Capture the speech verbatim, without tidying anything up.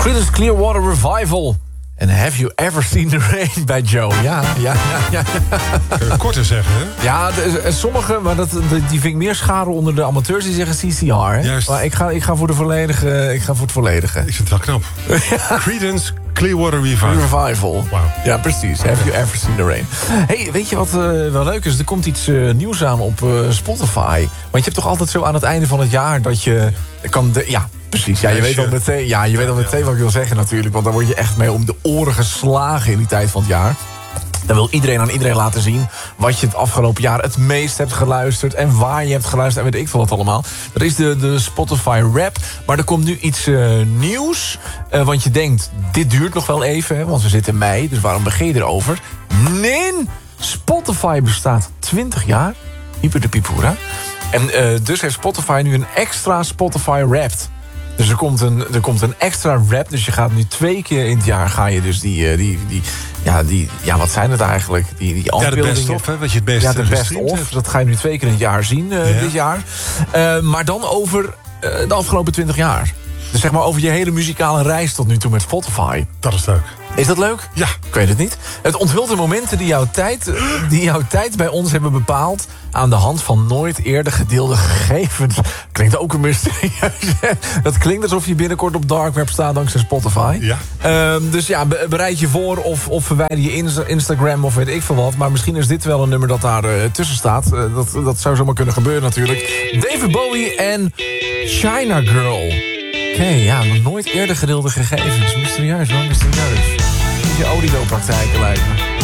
Creedence Clearwater Revival. En Have You Ever Seen the Rain bij Joe. Ja, ja, ja, ja. Kun je korter zeggen, hè? Ja, sommige, maar dat, die vind ik meer scharen onder de amateurs die zeggen C C R. Hè? Juist. Maar ik ga, ik ga voor de volledige. Ik ga voor het volledige. Ik vind het wel knap. Creedence Clearwater Revival. Revival. Wow. Ja, precies. Have You Ever Seen the Rain? Hey, weet je wat uh, wel leuk is? Er komt iets uh, nieuws aan op uh, Spotify. Want je hebt toch altijd zo aan het einde van het jaar dat je kan... De, ja, precies. Ja, je weet al meteen, ja, je weet al meteen wat ik wil zeggen natuurlijk. Want daar word je echt mee om de oren geslagen in die tijd van het jaar. Dan wil iedereen aan iedereen laten zien wat je het afgelopen jaar het meest hebt geluisterd en waar je hebt geluisterd en weet ik veel wat allemaal. Dat is de, de Spotify Rap. Maar er komt nu iets uh, nieuws. Uh, want je denkt, dit duurt nog wel even, hè, want we zitten in mei. Dus waarom begin je erover? Nee, Spotify bestaat twintig jaar. Hyper de piephoera. En uh, dus heeft Spotify nu een extra Spotify Wrapped. Dus er komt, een, er komt een extra rap. Dus je gaat nu twee keer in het jaar ga je dus die... die, die ja, die, ja, wat zijn het eigenlijk? Die, die ja, de best of, hè? Wat je het beste ja, de best of. hebt. Dat ga je nu twee keer in het jaar zien uh, ja. dit jaar. Uh, maar dan over uh, de afgelopen twintig jaar. Dus zeg maar over je hele muzikale reis tot nu toe met Spotify. Dat is leuk. Is dat leuk? Ja. Ik weet het niet. Het onthult de momenten die jouw tijd, die jouw tijd bij ons hebben bepaald aan de hand van nooit eerder gedeelde gegevens. Klinkt ook een mysterieus. Dat klinkt alsof je binnenkort op dark web staat dankzij Spotify. Ja. Um, dus ja, bereid je voor of, of verwijder je Insta- Instagram of weet ik veel wat. Maar misschien is dit wel een nummer dat daar uh, tussen staat. Uh, dat, dat zou zomaar kunnen gebeuren natuurlijk. David Bowie en China Girl. Oké, okay, ja, nog nooit eerder gedeelde gegevens. Mysterieus hoor, mysterieus. Je Odido-praktijken lijkt me.